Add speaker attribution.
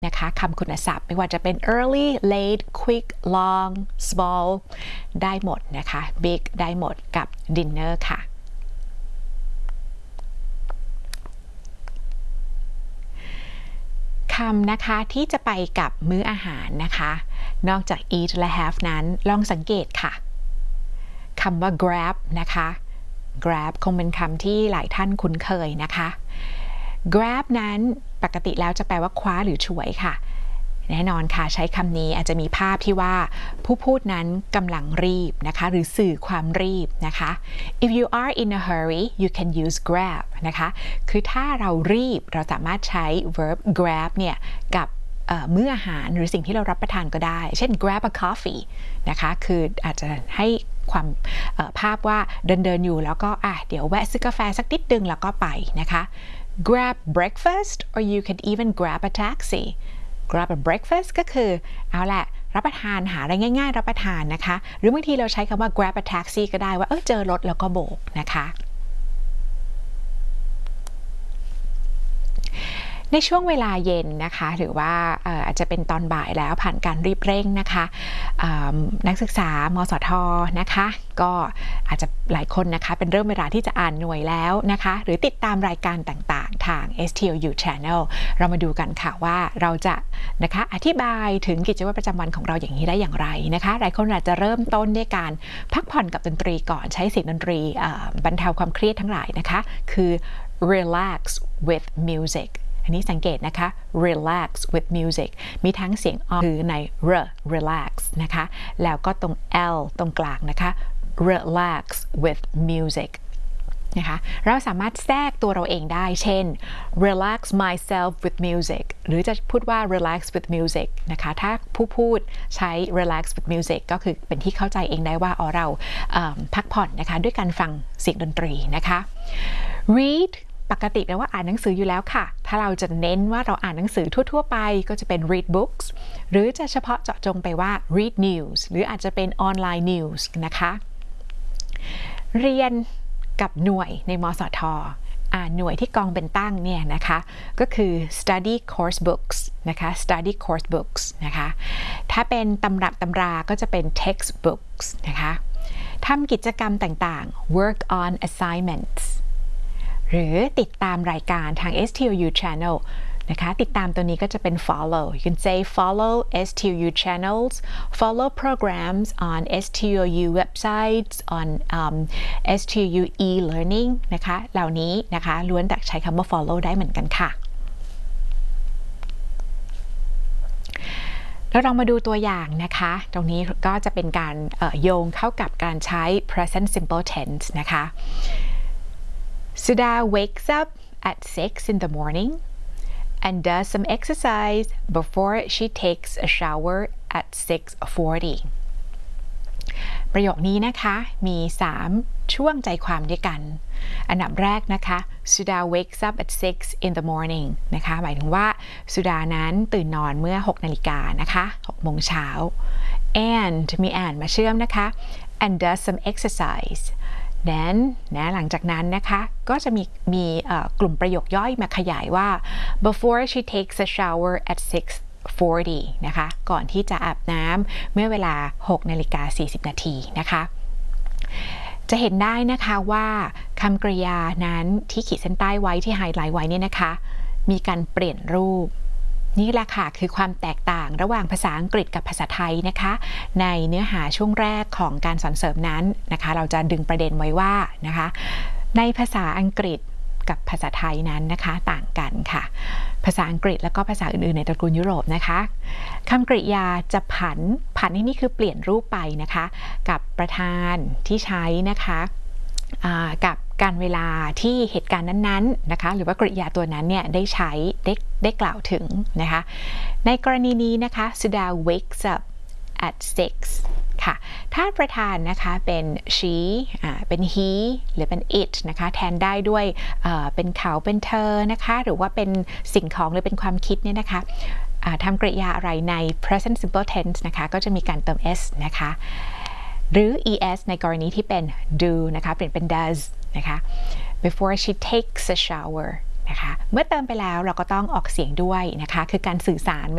Speaker 1: นะคะคำคุณศัพท์ไม่ว่าจะเป็น early late quick long small ได้หมดนะคะ big ได้หมดกับ dinner ค่ะคำนะคะที่จะไปกับมื้ออาหารนะคะนอกจาก eat และ have นั้นลองสังเกตค่ะคำว่า grab นะคะ grab คงเป็นคำที่หลายท่านคุ้นเคยนะคะ grab นั้นปกติแล้วจะแปลว่าคว้าหรือฉวยค่ะแน่นอนค่ะใช้คำนี้อาจจะมีภาพที่ว่าผู้พูดนั้นกำลังรีบนะคะหรือสื่อความรีบนะคะ if you are in a hurry you can use grab นะคะคือถ้าเรารีบเราสามารถใช้ verb grab เนี่ยกับมื้ออาหารหรือสิ่งที่เรารับประทานก็ได้เช่น grab a coffee นะคะคืออาจจะให้ความภาพว่าเดินอยู่แล้วก็เดี๋ยวแวะซื้อกาแฟสักนิดนึงแล้วก็ไปนะคะ grab breakfast or you can even grab a taxi grab a breakfast ก็คือเอาแหละรับประทานหาอะไรง่ายๆรับประทานนะคะหรือบางทีเราใช้คำว่า grab a taxi ก็ได้ว่าเจอรถแล้วก็โบกนะคะในช่วงเวลาเย็นนะคะหรือว่าอาจจะเป็นตอนบ่ายแล้วผ่านการรีบเร่งนะคะนักศึกษามสทนะคะก็อาจจะหลายคนนะคะเป็นเริ่มเวลาที่จะอ่านหน่วยแล้วนะคะหรือติดตามรายการต่างๆทาง STLU Channel เรามาดูกันค่ะว่าเราจะนะคะอธิบายถึงกิจวัตรประจำวันของเราอย่างนี้ได้อย่างไรนะคะหลายคนอาจจะเริ่มต้นด้วยการพักผ่อนกับดนตรีก่อนใช้เสียงดนตรีบรรเทาความเครียดทั้งหลายนะคะคือ relax with musicอันนี้สังเกตนะคะ relax with music มีทั้งเสียงอคือใน relax นะคะแล้วก็ตรง l ตรงกลางนะคะ relax with music นะคะเราสามารถแทรกตัวเราเองได้เช่น relax myself with music หรือจะพูดว่า relax with music นะคะถ้าผู้พูดใช้ relax with music ก็คือเป็นที่เข้าใจเองได้ว่าเราพักผ่อนนะคะด้วยการฟังเสียงดนตรีนะคะ readปกติแปลว่าอ่านหนังสืออยู่แล้วค่ะถ้าเราจะเน้นว่าเราอ่านหนังสือทั่วๆไปก็จะเป็น read books หรือจะเฉพาะเจาะจงไปว่า read news หรืออาจจะเป็น online news นะคะเรียนกับหน่วยในมสทหน่วยที่กองเป็นตั้งเนี่ยนะคะก็คือ study course books นะคะ study course books นะคะถ้าเป็นตำรับตำราก็จะเป็น textbooks นะคะทำกิจกรรมต่างๆ work on assignmentsหรือติดตามรายการทาง STLU Channel นะคะติดตามตัวนี้ก็จะเป็น follow you can say follow STLU channels follow programs on STLU websites on STLU e-learning นะคะเหล่านี้นะคะล้วนแต่ใช้คำว่า follow ได้เหมือนกันค่ะแล้วเรามาดูตัวอย่างนะคะตรงนี้ก็จะเป็นการโยงเข้ากับการใช้ present simple tense นะคะ Sudha wakes up at 6 in the morning and does some exercise before she takes a shower at 6:40 ประโยคนี้นะคะมี3ช่วงใจความด้วยกันอันดับแรกนะคะ Sudha wakes up at 6 in the morning นะคะหมายถึงว่าสุดานั้นตื่นนอนเมื่อ6 นาฬิกานะคะ6 โมงเช้า and มี and มาเชื่อมนะคะ and does some exercise then หลังจากนั้นนะคะก็จะมีกลุ่มประโยคย่อยมาขยายว่า before she takes a shower at 6:40 นะคะก่อนที่จะอาบน้ำเมื่อเวลา 6:40 นาทีนะคะจะเห็นได้นะคะว่าคำกริยานั้นที่ขีดเส้นใต้ไว้ที่ไฮไลท์ไว้เนี่ยนะคะมีการเปลี่ยนรูปนี่แหละค่ะคือความแตกต่างระหว่างภาษาอังกฤษกับภาษาไทยนะคะในเนื้อหาช่วงแรกของการสอนเสริมนั้นนะคะเราจะดึงประเด็นไว้ว่านะคะในภาษาอังกฤษกับภาษาไทยนั้นนะคะต่างกันค่ะภาษาอังกฤษแล้วก็ภาษาอื่นๆในตระกูลยุโรปนะคะคำกริยาจะผันที่นี่คือเปลี่ยนรูปไปนะคะกับประธานที่ใช้นะคะกับการเวลาที่เหตุการณ์นั้นๆนะคะหรือว่ากริยาตัวนั้นเนี่ยได้ใช้ได้กล่าวถึงนะคะในกรณีนี้นะคะ Sudha wakes up at 6 ค่ะถ้าประธานนะคะเป็น she เป็น he หรือเป็น it นะคะแทนได้ด้วยเป็นเขาเป็นเธอนะคะหรือว่าเป็นสิ่งของหรือเป็นความคิดเนี่ยนะคะทำกริยาอะไรใน present simple tense นะคะก็จะมีการเติม s นะคะหรือ es ในกรณีที่เป็น do นะคะเปลี่ยนเป็น does นะคะ before she takes a shower นะคะเมื่อเติมไปแล้วเราก็ต้องออกเสียงด้วยนะคะคือการสื่อสาร